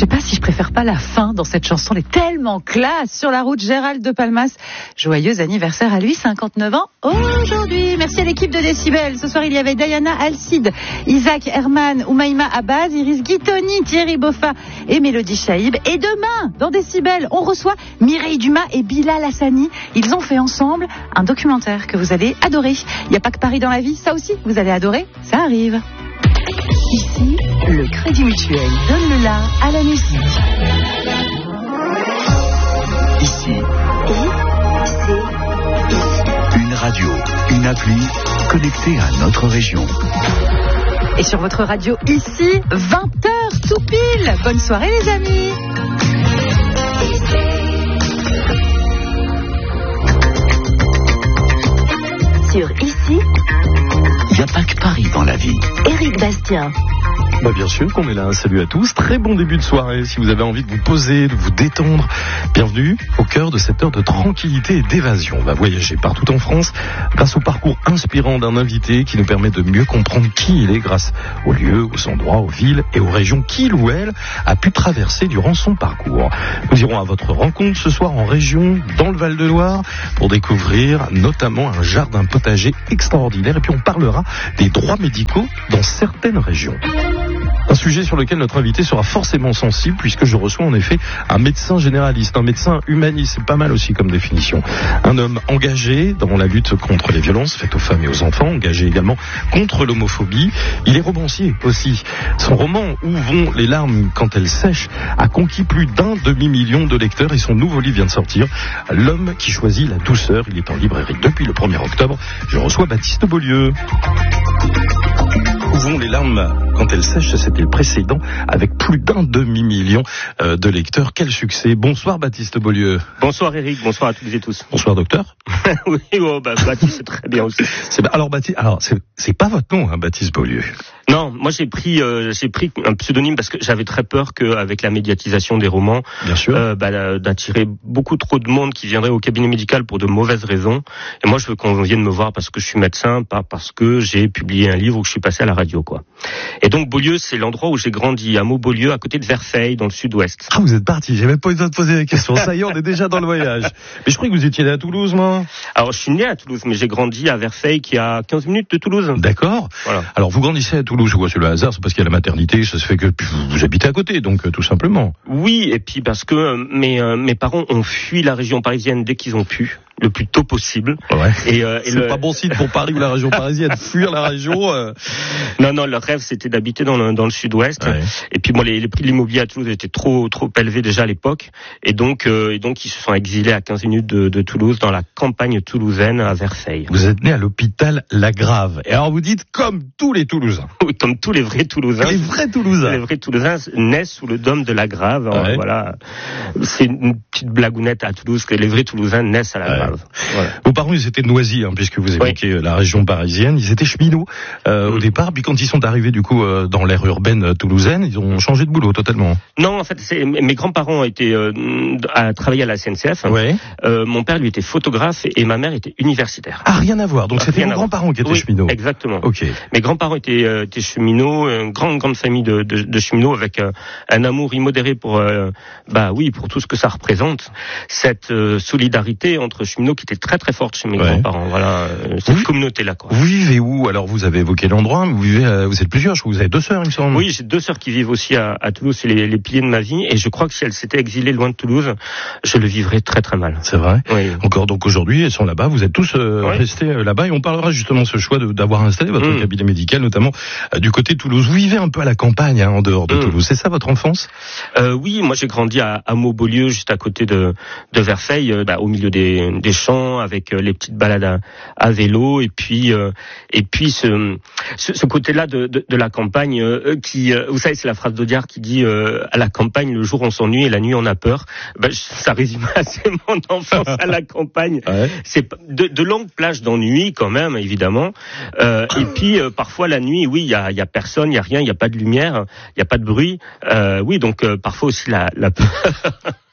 sais pas si je préfère pas la fin dans cette chanson, elle est tellement classe. Sur la route, Gérald de Palmas, joyeux anniversaire à lui, 59 ans aujourd'hui. Merci à l'équipe de Décibel. Ce soir, il y avait Diana Alcide, Isaac Herman, Oumaima Abbas, Iris Guitoni, Thierry Boffa et Mélodie Chaïb. Et demain, dans Décibel, on reçoit Mireille Dumas et Bilal Hassani. Ils ont fait ensemble un documentaire que vous allez adorer. Il n'y a pas que Paris dans la vie, ça aussi, vous allez adorer, ça arrive. Ici, le Crédit Mutuel donne le la à la musique. Ici. Une radio, une appli connectée à notre région. Et sur votre radio, ici, 20h tout pile. Bonne soirée les amis. Sur Ici, Il n'y a pas que Paris dans la vie. Éric Bastien. Bien sûr qu'on est là, salut à tous, très bon début de soirée, si vous avez envie de vous poser, de vous détendre, bienvenue au cœur de cette heure de tranquillité et d'évasion. On va voyager partout en France grâce au parcours inspirant d'un invité qui nous permet de mieux comprendre qui il est grâce aux lieux, aux endroits, aux villes et aux régions qu'il ou elle a pu traverser durant son parcours. Nous irons à votre rencontre ce soir en région, dans le Val-de-Loire, pour découvrir notamment un jardin potager extraordinaire et puis on parlera des droits médicaux dans certaines régions. Un sujet sur lequel notre invité sera forcément sensible puisque je reçois en effet un médecin généraliste, un médecin humaniste, c'est pas mal aussi comme définition. Un homme engagé dans la lutte contre les violences faites aux femmes et aux enfants, engagé également contre l'homophobie. Il est romancier aussi. Son roman « Où vont les larmes quand elles sèchent » a conquis plus d'1 demi-million de lecteurs et son nouveau livre vient de sortir, « L'homme qui choisit la douceur ». Il est en librairie depuis le 1er octobre. Je reçois Baptiste Beaulieu. Où vont les larmes quand elles sèchent, c'était le précédent, avec plus d'1 demi-million de lecteurs. Quel succès. Bonsoir Baptiste Beaulieu. Bonsoir Eric, bonsoir à toutes et tous. Bonsoir docteur. Oui, Baptiste, c'est très bien aussi. C'est pas votre nom, hein, Baptiste Beaulieu. Non, moi j'ai pris un pseudonyme parce que j'avais très peur qu'avec la médiatisation des romans, bien sûr, d'attirer beaucoup trop de monde qui viendrait au cabinet médical pour de mauvaises raisons. Et moi je veux qu'on vienne me voir parce que je suis médecin, pas parce que j'ai publié un livre ou que je suis passé à la radio, quoi. Et donc Beaulieu, c'est l'endroit où j'ai grandi, à Beaulieu, à côté de Versailles, dans le sud-ouest. Ah, vous êtes parti, j'ai même pas eu besoin de poser la question. Ça y est, on est déjà dans le voyage. Mais je croyais que vous étiez né à Toulouse, moi. Alors je suis né à Toulouse, mais j'ai grandi à Versailles, qui est à 15 minutes de Toulouse. D'accord. Voilà. Alors vous grandissez à Toulouse, je vois, c'est le hasard, c'est parce qu'il y a la maternité, ça se fait que vous habitez à côté, donc tout simplement. Oui, et puis parce que mes parents ont fui la région parisienne dès qu'ils ont pu, le plus tôt possible. Ouais. C'est pas bon signe pour Paris ou la région parisienne, fuir la région. Non, leur rêve c'était d'habiter dans le sud-ouest. Ouais. Et puis moi, les prix de l'immobilier à Toulouse étaient trop élevés déjà à l'époque, et donc ils se sont exilés à 15 minutes de Toulouse, dans la campagne toulousaine à Versailles. Vous êtes né à l'hôpital Lagrave. Et alors vous dites comme tous les Toulousains. Oui, comme tous les vrais Toulousains. Les vrais Toulousains. Les vrais Toulousains naissent sous le dôme de Lagrave. Ouais. Voilà, c'est une petite blagounette à Toulouse que les vrais Toulousains naissent à Lagrave. Ouais. Voilà. Vos parents, ils étaient de Noisy, hein, puisque vous évoquez la région parisienne. Ils étaient cheminots au départ, puis quand ils sont arrivés du coup dans l'aire urbaine toulousaine, ils ont changé de boulot totalement. Non, en fait, mes grands-parents étaient à travailler à la SNCF. Ouais. Mon père, lui, était photographe et ma mère était universitaire. Ah, rien à voir. Donc c'était vos grands-parents qui étaient cheminots. Exactement. Ok. Mes grands-parents étaient cheminots, une grande famille de cheminots avec un amour immodéré pour tout ce que ça représente. Cette solidarité entre cheminots qui était très très forte chez mes grands-parents. Voilà, cette communauté-là, quoi. Vous vivez où? Alors vous avez évoqué l'endroit, mais vous êtes plusieurs. Je crois que vous avez 2 sœurs, il me semble. Oui, j'ai 2 sœurs qui vivent aussi à Toulouse. C'est les piliers de ma vie. Et je crois que si elles s'étaient exilées loin de Toulouse, je le vivrais très très mal. C'est vrai. Oui. Encore donc aujourd'hui, elles sont là-bas. Vous êtes tous restés là-bas. Et on parlera justement de ce choix d'avoir installé votre cabinet médical, notamment du côté de Toulouse. Vous vivez un peu à la campagne, hein, en dehors de Toulouse. C'est ça votre enfance? Oui, moi j'ai grandi à Beaulieu, juste à côté de Versailles, au milieu des champs, avec les petites balades à vélo, et puis ce côté-là de la campagne qui, vous savez, c'est la phrase d'Audiard qui dit à la campagne, le jour on s'ennuie et la nuit on a peur. Ça résume assez mon enfance à la campagne. Ouais. C'est de longues plages d'ennui quand même, évidemment. Et puis parfois la nuit, oui, il y a personne, il y a rien, il y a pas de lumière, il y a pas de bruit. Oui, donc parfois aussi la peur.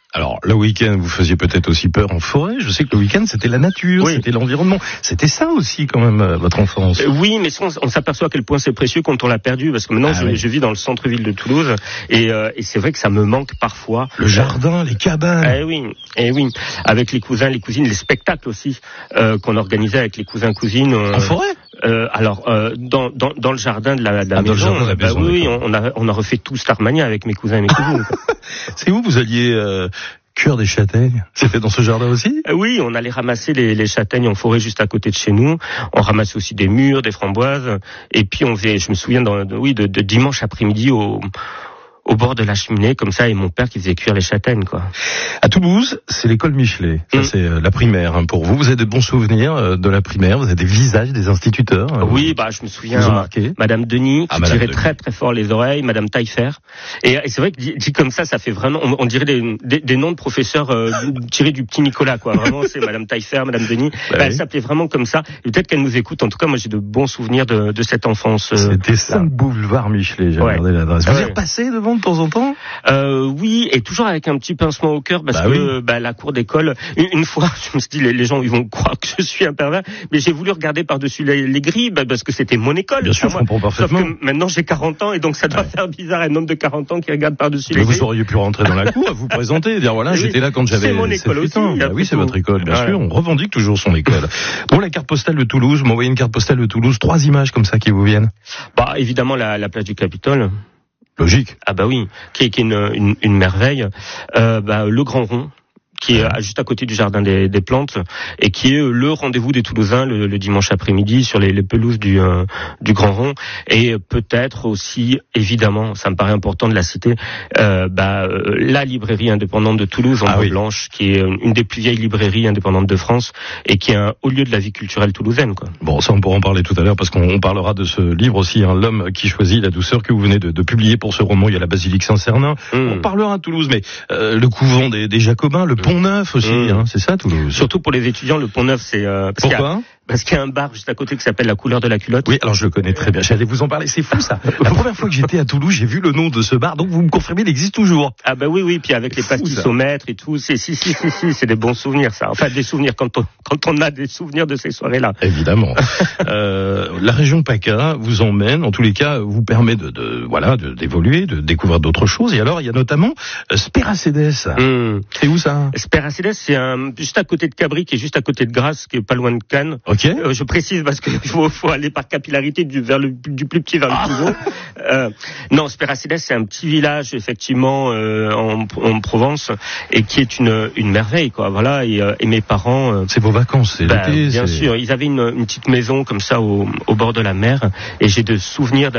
Alors, le week-end, vous faisiez peut-être aussi peur en forêt. Je sais que le week-end, c'était la nature, c'était l'environnement. C'était ça aussi, quand même, votre enfance. Oui, mais on s'aperçoit à quel point c'est précieux quand on l'a perdu, parce que maintenant, je vis dans le centre-ville de Toulouse, et c'est vrai que ça me manque parfois. Le jardin, les cabanes. Eh oui. Avec les cousins, les cousines, les spectacles aussi, qu'on organisait avec les cousins, cousines. En forêt? Dans le jardin de la maison. Oui, on a refait tout Starmania avec mes cousins et mes cousines. C'est où vous alliez cueillir des châtaignes? C'était dans ce jardin aussi? Oui, on allait ramasser les châtaignes en forêt juste à côté de chez nous. On ramassait aussi des mûres, des framboises. Et puis on faisait, je me souviens de dimanche après-midi au bord de la cheminée, comme ça, et mon père qui faisait cuire les châtaignes, quoi. À Toulouse, c'est l'école Michelet. Ça, c'est la primaire, pour vous. Vous avez de bons souvenirs de la primaire? Vous avez des visages des instituteurs? Oui, je me souviens. Madame Denis, qui tirait très très fort les oreilles, Madame Taillefer. Et c'est vrai que dit comme ça fait vraiment, on dirait des noms de professeurs tirés du petit Nicolas, quoi. Vraiment, c'est Madame Taillefer, Madame Denis. Elle s'appelait vraiment comme ça. Et peut-être qu'elle nous écoute. En tout cas, moi, j'ai de bons souvenirs de cette enfance. C'était 5 boulevard Michelet, j'ai regardé l'adresse. Vous y repassez devant de temps en temps? Oui, et toujours avec un petit pincement au cœur, parce que la cour d'école, une fois, je me suis dit, les gens ils vont croire que je suis un pervers, mais j'ai voulu regarder par-dessus les grilles, parce que c'était mon école. Bien sûr, je comprends parfaitement. Sauf que maintenant j'ai 40 ans, et donc ça doit faire bizarre un homme de 40 ans qui regarde par-dessus les grilles. Vous auriez pu rentrer dans la cour, vous présenter, dire voilà, j'étais là quand j'avais... C'est mon école aussi. Oui, c'est votre école, bien sûr, on revendique toujours son école. Bon, la carte postale de Toulouse, vous m'envoyez une carte postale de Toulouse, 3 images comme ça qui vous viennent. Évidemment, la place du Capitole. Logique. Oui, qui est une merveille. Le Grand Rond, qui est juste à côté du jardin des plantes, et qui est le rendez-vous des Toulousains le dimanche après-midi sur les pelouses du Grand Rond, et peut-être aussi, évidemment, ça me paraît important de la citer, la librairie indépendante de Toulouse, en blanche, qui est une des plus vieilles librairies indépendantes de France, et qui est un haut lieu de la vie culturelle toulousaine, quoi. Bon, ça on pourra en parler tout à l'heure, parce qu'on parlera de ce livre aussi, L'homme qui choisit la douceur, que vous venez de publier pour ce roman. Il y a la basilique Saint-Cernin. On parlera à Toulouse, mais le couvent des Jacobins, le Pont-Neuf aussi, c'est ça Toulouse? Surtout pour les étudiants, le Pont-Neuf, c'est... Pourquoi? Parce qu'il y a un bar juste à côté qui s'appelle La Couleur de la Culotte. Oui, alors je le connais très bien. J'allais vous en parler. C'est fou, ça. La première fois que j'étais à Toulouse, j'ai vu le nom de ce bar. Donc vous me confirmez, il existe toujours. Oui. Puis avec les pastilles au maître et tout. Si, c'est des bons souvenirs, ça. Enfin, des souvenirs quand on a des souvenirs de ces soirées-là. Évidemment. La région PACA vous emmène, en tous les cas, vous permet d'évoluer, de découvrir d'autres choses. Et alors, il y a notamment Speracedes. C'est où ça? Speracedes, c'est juste à côté de Cabri, qui est juste à côté de Grasse, qui est pas loin de Cannes. Ok. Je précise parce qu'il faut aller par capillarité du plus petit vers le plus gros. Non, Speracedes, c'est un petit village effectivement en Provence, et qui est une merveille, quoi. Voilà. Et mes parents. C'est vos vacances, c'est l'été. Bien sûr, ils avaient une petite maison comme ça au bord de la mer, et j'ai de souvenirs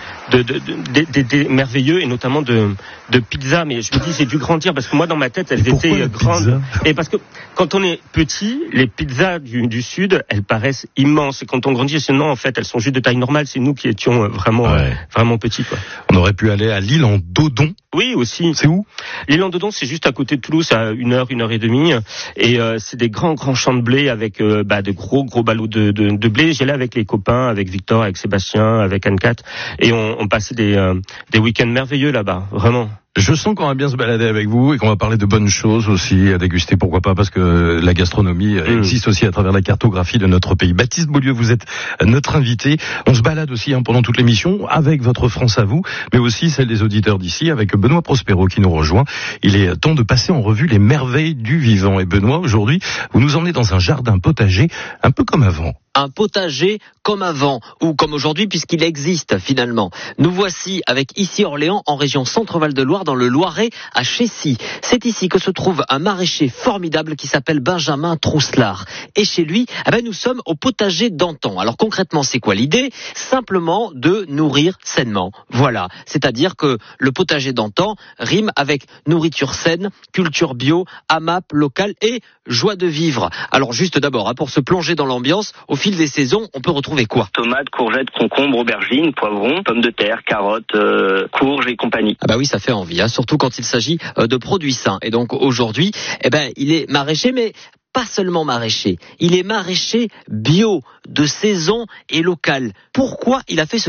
des merveilleux, et notamment de pizza. Mais je me dis, j'ai dû grandir, parce que moi dans ma tête elles étaient grandes. Et parce que quand on est petit, les pizzas du sud, elles paraissent immenses. Et quand on grandit, sinon en fait elles sont juste de taille normale. C'est nous qui étions vraiment petits, quoi. On aurait pu aller à l'île en Dodon. Oui, aussi. C'est où? L'île en Dodon, c'est juste à côté de Toulouse, à 1 heure et demie. Et c'est des grands champs de blé avec de gros ballots de blé. J'y allais avec les copains, avec Victor, avec Sébastien, avec Anne-Cat, et on passait des week-ends merveilleux là-bas, vraiment. Je sens qu'on va bien se balader avec vous, et qu'on va parler de bonnes choses aussi, à déguster, pourquoi pas, parce que la gastronomie existe aussi à travers la cartographie de notre pays. Baptiste Beaulieu, vous êtes notre invité. On se balade aussi pendant toute l'émission avec votre France à vous, mais aussi celle des auditeurs d'ici, avec Benoît Prospero qui nous rejoint. Il est temps de passer en revue les merveilles du vivant. Et Benoît, aujourd'hui, vous nous emmenez dans un jardin potager, un peu comme avant. Un potager comme avant, ou comme aujourd'hui, puisqu'il existe finalement. Nous voici avec ici Orléans, en région Centre-Val de Loire, dans le Loiret, à Chessy. C'est ici que se trouve un maraîcher formidable qui s'appelle Benjamin Trousselard. Et chez lui, nous sommes au potager d'antan. Alors concrètement, c'est quoi l'idée? Simplement de nourrir sainement. Voilà. C'est-à-dire que le potager d'antan rime avec nourriture saine, culture bio, AMAP locale et joie de vivre. Alors juste d'abord, pour se plonger dans l'ambiance, au fil des saisons, on peut retrouver quoi? Tomates, courgettes, concombres, aubergines, poivrons, pommes de terre, carottes, courges et compagnie. Oui, ça fait envie, surtout quand il s'agit de produits sains. Et donc aujourd'hui, il est maraîcher, mais pas seulement maraîcher. Il est maraîcher bio, de saison et local. Pourquoi il a fait ce choix?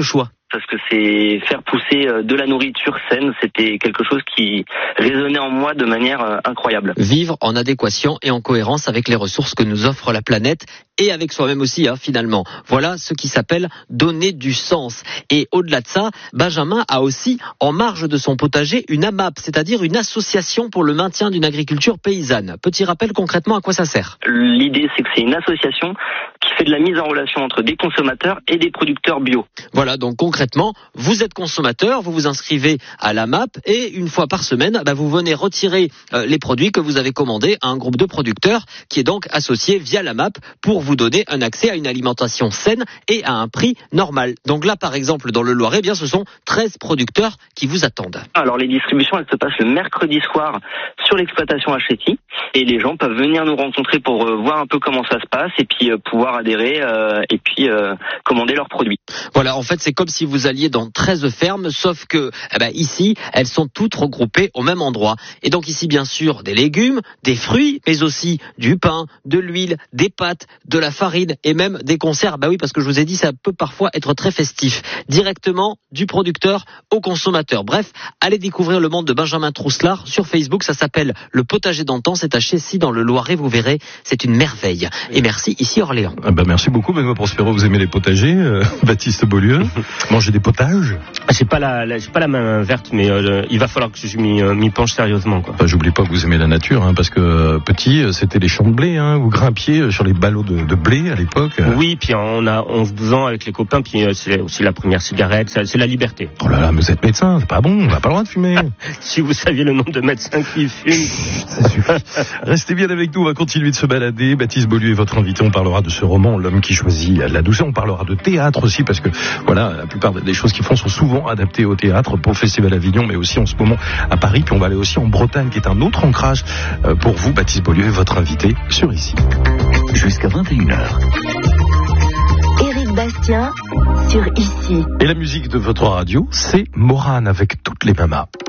parce que c'est faire pousser de la nourriture saine, c'était quelque chose qui résonnait en moi de manière incroyable. Vivre en adéquation et en cohérence avec les ressources que nous offre la planète et avec soi-même aussi, finalement. Voilà ce qui s'appelle donner du sens. Et au-delà de ça, Benjamin a aussi en marge de son potager une AMAP, c'est-à-dire une association pour le maintien d'une agriculture paysanne. Petit rappel concrètement à quoi ça sert. L'idée, c'est que c'est une association qui fait de la mise en relation entre des consommateurs et des producteurs bio. Voilà, donc concrètement, vous êtes consommateur, vous vous inscrivez à l'AMAP et une fois par semaine, vous venez retirer les produits que vous avez commandés à un groupe de producteurs qui est donc associé via l'AMAP pour vous donner un accès à une alimentation saine et à un prix normal. Donc là, par exemple, dans le Loiret, ce sont 13 producteurs qui vous attendent. Alors les distributions, elles se passent le mercredi soir sur l'exploitation à Chéty et les gens peuvent venir nous rencontrer pour voir un peu comment ça se passe et puis pouvoir adhérer et puis commander leurs produits. Voilà, en fait, c'est comme si vous alliez dans 13 fermes, sauf que ici, elles sont toutes regroupées au même endroit. Et donc ici, bien sûr, des légumes, des fruits, mais aussi du pain, de l'huile, des pâtes, de la farine et même des conserves. Oui, parce que je vous ai dit, ça peut parfois être très festif. Directement du producteur au consommateur. Bref, allez découvrir le monde de Benjamin Trousselard sur Facebook. Ça s'appelle Le Potager d'antan. C'est à Chécy dans le Loiret. Vous verrez, c'est une merveille. Et merci ici Orléans. Merci beaucoup, Benoît Prospero. Vous aimez les potagers, Baptiste Beaulieu. Manger des potages. J'ai pas la main verte, mais il va falloir que je m'y penche sérieusement, quoi. J'oublie pas que vous aimez la nature, parce que petit, c'était les champs de blé, vous grimpiez sur les ballots de blé à l'époque. Oui, puis on a 11-12 ans avec les copains, puis c'est aussi la première cigarette, c'est la liberté. Oh là là, mais vous êtes médecin, c'est pas bon, on n'a pas le droit de fumer. Si vous saviez le nombre de médecins qui fument. Ça suffit. Restez bien avec nous, on va continuer de se balader. Baptiste Beaulieu est votre invité, on parlera de ce roman, L'homme qui choisit la douceur, on parlera de théâtre aussi, parce que voilà, la plupart des choses qu'ils font sont souvent adaptées au théâtre, pour le Festival Avignon, mais aussi en ce moment à Paris, puis on va aller aussi en Bretagne, qui est un autre ancrage pour vous. Baptiste Beaulieu est votre invité sur Ici. Jusqu'à 21h. Éric Bastien sur Ici. Et la musique de votre radio, c'est Morane avec toutes les mamas.